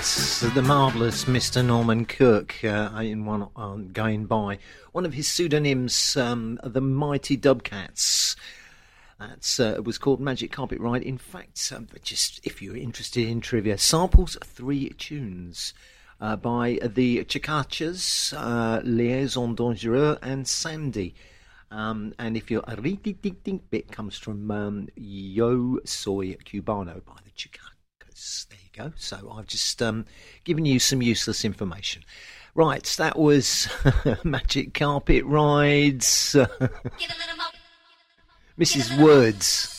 Yes, the marvellous Mr. Norman Cook, going by one of his pseudonyms, the Mighty Dubcats. It was called Magic Carpet Ride. In fact, just if you're interested in trivia, samples 3 tunes by the Chicachas, Liaison Dangereux, and Sandy. And if your ding bit comes from Yo Soy Cubano by the Chicacas. There you go. So I've just given you some useless information. Right, that was Magic Carpet Rides. Mrs. Woods.